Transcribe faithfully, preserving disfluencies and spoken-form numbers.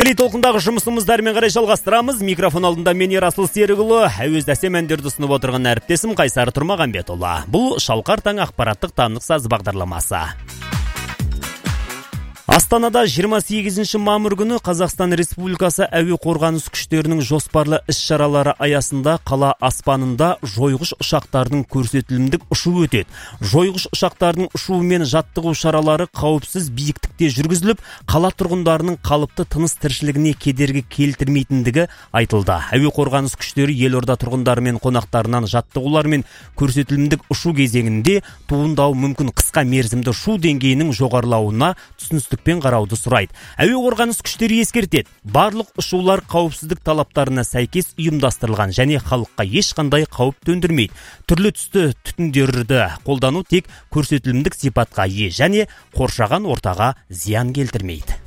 Тікелей толқындағы жұмысымыздармен қарай жалғастырамыз. Микрофон алдында мен Ерасыл Серікұлы, әуезді әсем әндерді ұсынып отырған әріптесім Қайсар Тұрмағанбетұлы. Бұл Шалқар таң ақпараттық танық саз бағдарламасы. Астанада жиырма сегізінші мамыр күні Қазақстан Республикасы әуе қорғаныс күштерінің жоспарлы іс-шаралары аясында қала аспанында жойғыш ұшақтардың көрсетілімдік ұшу өтеді. Жойғыш ұшақтардың ұшуымен жаттығу шаралары қауіпсіз биіктікте жүргізіліп, қала тұрғындарының қалыпты тыныс тіршілігіне кедергі келтірмейтіндігі айтылды. Әуе қорғаныс күштері елорда тұрғындары мен қонақтарынан жаттығулар мен көрсетілімдік ұшу кезеңінде туындауы мүмкін қысқа мерзімді шу деңгейінің жоғарылауына түсіністік пен қарауды сұрайды. Әуе қорғаныс күштері ескертеді. Барлық ұшулар қауіпсіздік талаптарына сәйкес ұйымдастырылған және халыққа ешқандай қауіп төндірмейді. Түрлі түсті түтіндерді қолдану тек көрсетілімдік сипатқа ие және қоршаған ортаға зиян келтірмейді.